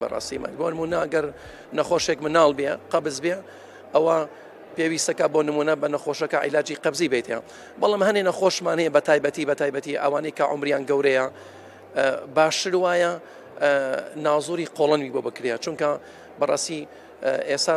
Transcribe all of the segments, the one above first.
بەڕاستیمان بۆ نمونە ئەگەر نەخۆشێک مناڵ بێ قەبز بێ ئەوە پێویستەکە بۆ نمونە بە نەخۆشەکە عیلاجی قەبزی بێتە بەڵام هەنێ نەخۆشمان هەیە بە تایبەتی ئەوانەی کە عمریان گەورەیە باشتر وایە نازوری قۆڵەنوی بۆ بکرێت چونکە بەڕاستی ئێستا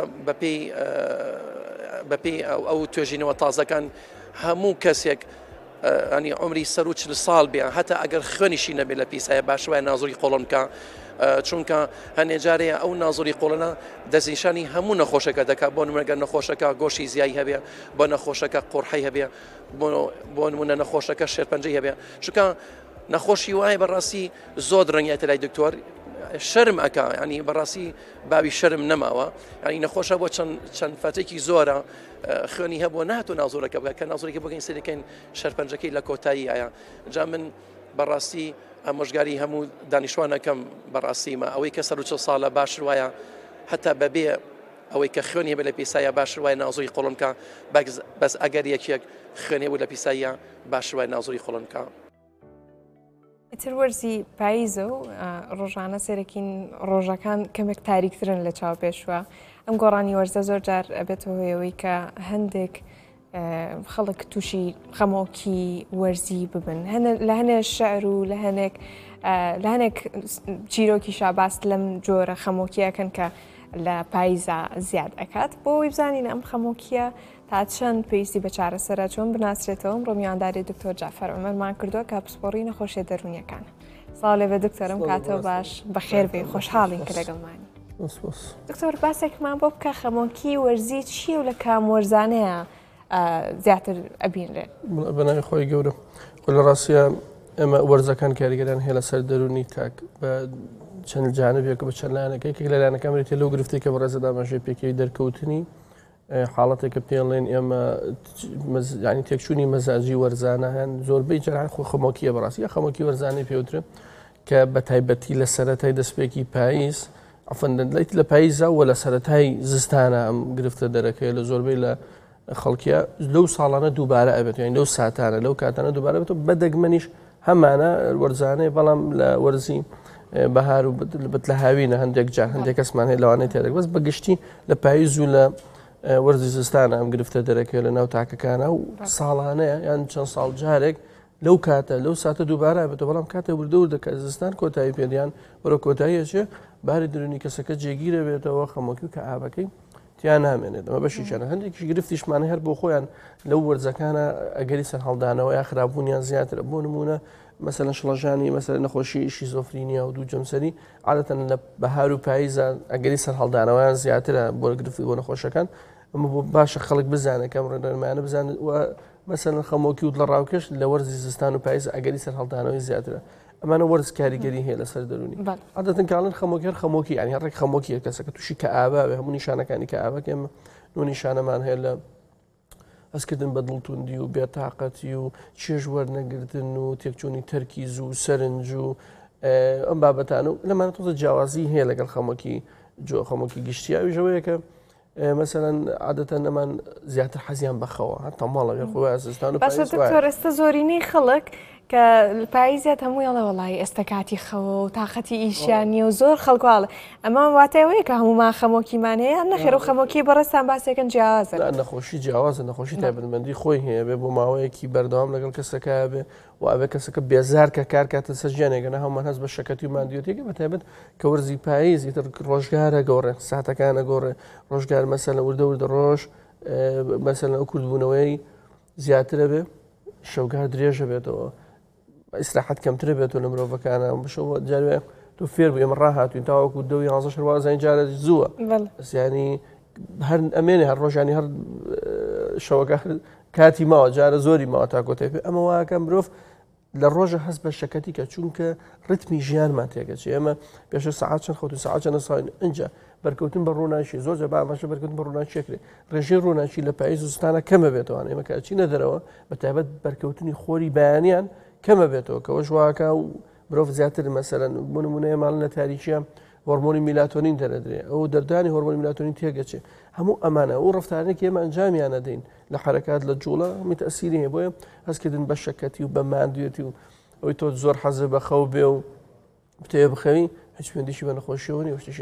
بەپێی ئەو توێژینەوە تازەکان هەموو کەسێک ئەنی عمری سەر و 40 ساڵ بێ هەتا ئەگەر خوێنیشی نەبێت لە پیسایە باشوای نازوری قۆڵەن بکە چونکە هەنێ جارەیە ئەو نازوری قۆڵەنە دەستنیشانی هەموو نەخۆشەکە دەکات بۆ نمونەگەر نەخۆشەکە گۆشی زیایی هەبێ بۆ نەخۆشەکە قورحەی هەبێ بۆ نمونە نەخۆشەکە شێرپەنجەی هەبێ چونکە نەخۆشی وایە بەڕاستی زۆر ڕەنگێتە لای دکتۆر شەرم ئەکا ینی بەڕاستی باوی شەرم نەماوە ینی نەخۆشە بۆ چەند فەتێکی زۆرە خوێنی هەبووە ناتۆ نازۆرەکە بکە کە نازۆرەکە بۆگەین سەرەکەین شەرپەنجەکەی لە کۆتایی ئایا جا من بەڕاستی ئامۆژگاری هەموو دانیشتوانەکەم بەڕاستیمە ئەوەی کە سەر و 40 ساڵە باشتر وایە هەتا بەبێ ئەوەی کە خوێنی بە لە پیسایە باشتر وایە نازۆری قۆڵەن بکە بەس ئەگەر یەکێک خوێنی بوو لە پیسایە باشتر وایە نازۆری قۆڵەن بکە. ئیتر وەرزی پاییزە و ڕۆژانە سەرەکین ڕۆژەکان کەمێک تاریکترن لە چاو پێشوە ئەم گۆڕانی وەرزە زۆر جار ئەبێتەوە هۆیەوەی کە هەندێک خەڵک تووشی خەمۆکی وەرزی ببن لە هەنێ شەعر و لە هەنێک چیرۆکی شاباست لەم جۆرە خەمۆکیەکەن کە لە پاییزە زیاد ئەکات بۆ ئەوەی بزانین ئەم خەمۆکیە تا چەند پێویستی بە چارەسەرە چۆن بناسرێتەوە ئەمڕۆ میوانداری دکتۆر جعفەر عومەرمان کردووە کە پسپۆڕی نەخۆشیە دەرونیەکانە. ساڵ لێبێ دکتۆرم کاتەوە باش بەخێر بێ خۆشحاڵین کە لەگەڵمانی. دکتۆر باسێکمان بۆ بکە خەمۆکی وەرزی چییە و لە کام وەرزانەیە زیاتر ئەبینرێت؟ بەناوی خۆی گەورە لە ڕاستیە ئێمە وەرزەکان کاریگەران هەیە لەسەر دەرونی کاک بە چەند جانبێک بە چەند لایەنەکەی لە لایەنەکەمێتی لەو گرفتی کە بەڕێزە دامەژێ پێکەوەی دەرکەوتنی حاڵەتێکە پێڵێن ئێمە ینی تێکچوونی مەزاجی وەرزانە هەن زۆربەی جاران خۆ خەمۆکیە بەڕاستی یا خەمۆکی وەرزانەی پێوترن کە بە تایبەتی لە سەرەتای دەستپێکی پاییز ئەفەندەیت لە پاییزە و لە سەرەتای زستانە ئەم گرفتە دەرەکەی لە زۆربەی لە خەڵکیە لەو ساڵانە دووبارە ئەبێت یان لەو ساتانە لەو کاتانە دووبارە بێت بە دەگمەنیش هەمانە وەرزانەی بەڵام لە وەرزی بەهار و بت لە هاوینە هەندێک جار هەندێک کەسمان هەیە لەوانەیە تێدەک بەس بەگشتی لە پاییز و لە وەرزی زستانە ئەم گرفتە دەرەکەی لە ناو تاکەکانە و ساڵانەیە یان چەند ساڵ جارێک لەو کاتە لەو ساتە دووبارە بێتەوە بەڵام کاتە وردەور دەکات زستان کۆتایی پێدیان بەرە کۆتاییەچێ باری درونی کەسەکە جێگیرە بێتەوە خەمۆکی و کە ئابەکەی تیان نامێنێت ئەمە بەشی چەنە هەندێکی گرفتیشمانە هەر بۆ خۆیان لەو وەرزەکانە ئەگەری سەر هەڵدانەوە یا خراپبوونیان زیاترە بۆ نمونە مەسەلەن شڵەژانی مەسەلەن نەخۆشی شیزۆفرینیا و دوو جەمسەری عادەتەن لە بەهار و پاییزە ئەگەری سەر هەڵدانەوەیان زیاترە بۆ گرفتی بۆ نەخۆشەکان ئەمە بۆ باشە خەڵک بزانە کەم ڕێنەرمانە بزانێت و مەسەلەن خەمۆکی و لە ڕاوکەش لە وەرزی زستان و پاییز ئەگەری سەر هەڵدانەوەی زیاترە ئەمانە وەرز کاریگەری هەیە لەسەر دەرونی عادەتەن کاڵن خەمۆکی هەر خەمۆکی ینی هەڕێک خەمۆکیە کەسەکە تووشی کە ئابا هەموو نیشانەکانی کە ئابەکە ئێمە نۆ نیشانەمان هەیە لە هەستکردن بە دڵتوندی و بێتاقەتی و چێژ وەرنەگرتن و تێکچوونی تەرکیز و سەرنج و ئەم بابەتانە و لەمانە تۆزە جیاوازی هەیە لەگەڵ خەمۆکی گشتیاوی ژەوەیە کە مەسەلەن عادەتەن ئەمان زیاتر حەزیان بەخەوە هەتا ماڵەوێ خۆی ئاسستان و باشە دکتۆر ئێستا زۆرینەی خەڵک کە پاییزێت هەموویڵە وڵی ئێستا کاتی خەوە و تااقەتی ئیشیانیە و زۆر خەڵکواڵە ئەمە واتایەوەیە کە هەمومان خەمۆکیمانەیە نەخێر و خەمۆکی بەڕستان باسێکن جیاوازە نەخۆشی جیاوازە نەخۆشی تایبەتمەندی خۆی هەیە بێ بۆ ماوەیەکی بەردەوام لەگەڵ کەسەکە بێ و ئەبێ کەسەکە بێزار کە کار کاتە سەرجانێگەنە هەمومان هەست بە شەکەتی و مادیۆتێکە بەتایبەت کە وەرزی پاییز ئیتر ڕۆژگارە گەۆڕێ ساتەکانە گۆڕێ ڕۆژگار مەسەلە وردە ڕۆژ مەسەلە ئەو کوردبوونەوەی زیاترە بێ شەوگار درێژە بێتەوە ئیسراحەت کەمترە بێتەوە لە مرۆڤەکانە بشەوە جارێ تۆ فێر بوو ئێمە ڕاهاتوین تاوەکو 11 شەوازین جارە زووە ینی هەر ئەمێنێ هەر ڕۆژانی هەر شەوەکە کاتی ماوە جارە زۆری ماوە تا کۆتای پێ ئەمە واکە مرۆڤ لە ڕۆژە هەست بە شەکەتی کە چونکە ڕتمی ژیانمان تێگەچێ ئێمە پێش سەعات چەند خەوت سەعات چەند ساڵین ئەنجا بەرکەوتن بە ڕووناچی زۆر جە بامەشە بەرکەوتن بە ڕووناچێکرێ ڕێژەی ڕووناچی لە پاییز و زستانە کەمە بێتەوە ئێمە کە چینە دەرەوە بە تایبەت بەرکەوتنی خۆری بەیانیان کەمە بێتەوە کەەوە ژواکە و مرۆڤ زیاتر مەسەرەن بۆ نمونەیە ماڵ لە تاریکیە هۆرمۆنی میلاتۆنین دەردرێ ئەو دەردانی هۆرمۆنی میلاتۆنین تێگەچێ هەموو ئەمانە و ڕفتارێکی ئێمە ئەنجامیانە دەین لە حرەکات لە جوڵە میتەسیری هەیە بۆیە هەستکردن بە شەکەتی و بە مادیەتی و ئەوی تۆ زۆر حەزە بە خەو بێ و بتێ بخەوی هیچ پێندیشی بە نەخۆشیەوە نیە